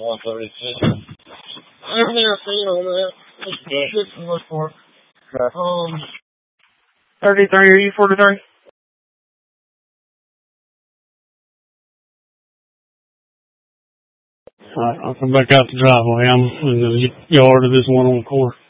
136. Everything I've seen on that is good for the most part. 33, are you 43? Alright, I'll come back out the driveway. I'm in the yard of this one on the court.